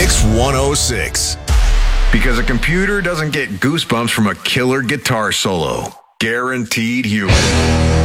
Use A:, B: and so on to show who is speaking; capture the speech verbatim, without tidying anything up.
A: Mix one oh six.
B: Because a computer doesn't get goosebumps from a killer guitar solo. Guaranteed human.